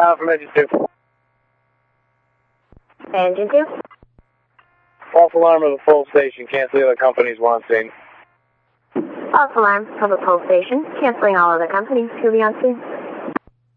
From Engine 2. Engine 2? False alarm of the full station. Cancel the other companies while on scene. False alarm from the pole station. Canceling all other companies. Who be on scene?